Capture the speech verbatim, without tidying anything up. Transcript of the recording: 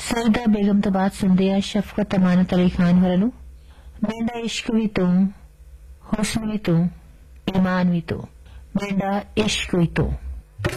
सईदा बेगम तो बात सुन दिया। शफकत अमानत अली खान वरनु मेंढा इश्क भी तो हुस्न भी तो ईमान भी तो मेंढा इश्क भी तो।